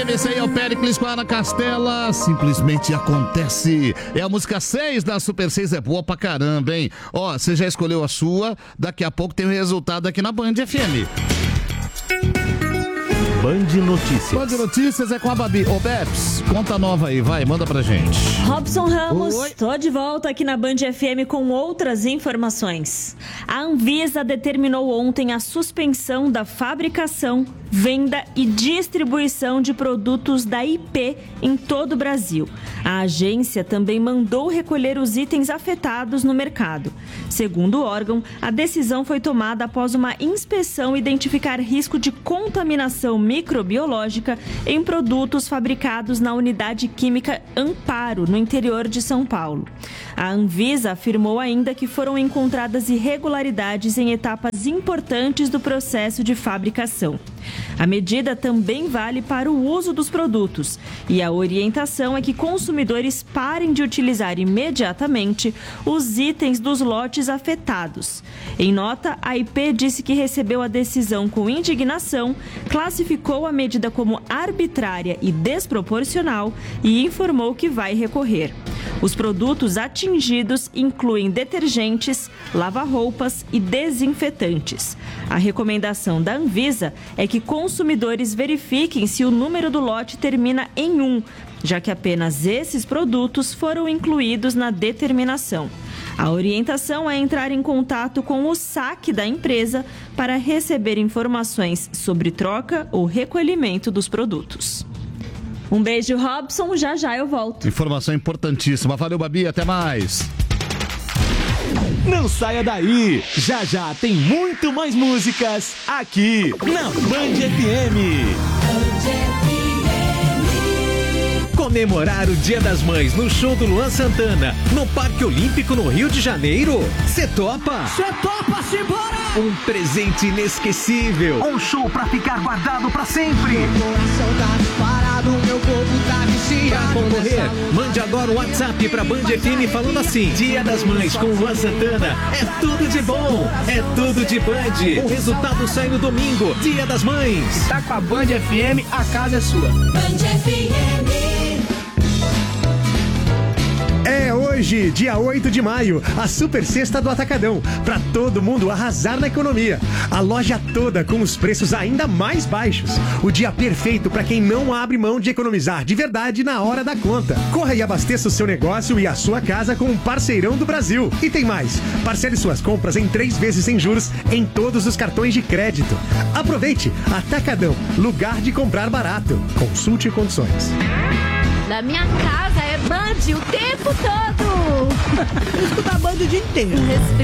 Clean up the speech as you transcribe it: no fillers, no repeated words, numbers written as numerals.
Esse aí é o Péricles com a Ana Castela, simplesmente acontece. É a música 6 da Super 6, é boa pra caramba, hein? Ó, você já escolheu a sua, daqui a pouco tem o resultado aqui na Band FM. Band Notícias. Band Notícias é com a Babi. Ô, Bebs, conta nova aí, vai, manda pra gente. Robson Ramos, Oi. tô de volta aqui na Band FM com outras informações. A Anvisa determinou ontem a suspensão da fabricação, venda e distribuição de produtos da IP em todo o Brasil. A agência também mandou recolher os itens afetados no mercado. Segundo o órgão, a decisão foi tomada após uma inspeção identificar risco de contaminação microbiológica em produtos fabricados na unidade química Amparo, no interior de São Paulo. A Anvisa afirmou ainda que foram encontradas irregularidades em etapas importantes do processo de fabricação. A medida também vale para o uso dos produtos e a orientação é que consumidores parem de utilizar imediatamente os itens dos lotes afetados. Em nota, a IP disse que recebeu a decisão com indignação, classificou a medida como arbitrária e desproporcional e informou que vai recorrer. Os produtos atingidos incluem detergentes, lava-roupas e desinfetantes. A recomendação da Anvisa é que consumidores verifiquem se o número do lote termina em 1, já que apenas esses produtos foram incluídos na determinação. A orientação é entrar em contato com o SAC da empresa para receber informações sobre troca ou recolhimento dos produtos. Um beijo, Robson. Já eu volto. Informação importantíssima. Valeu, Babi. Até mais. Não saia daí. Já tem muito mais músicas aqui na Band FM. Comemorar o Dia das Mães no show do Luan Santana no Parque Olímpico no Rio de Janeiro? Cê topa? Cê topa, simbora! Um presente inesquecível. Um show pra ficar guardado pra sempre. Meu coração tá disparado, meu corpo tá viciado. Pra concorrer, mande agora um WhatsApp pra Band FM falando assim: Dia das Mães com Luan Santana. É tudo de bom, é tudo de Band. O resultado sai no domingo, Dia das Mães. Tá com a Band FM, a casa é sua. Band FM. É hoje, dia 8 de maio, a Super Sexta do Atacadão, para todo mundo arrasar na economia. A loja toda com os preços ainda mais baixos. O dia perfeito para quem não abre mão de economizar de verdade na hora da conta. Corra e abasteça o seu negócio e a sua casa com um parceirão do Brasil. E tem mais, parcele suas compras em 3 vezes sem juros em todos os cartões de crédito. Aproveite, Atacadão, lugar de comprar barato. Consulte condições. Na minha casa é Band o tempo todo. Escuta a Band o dia inteiro.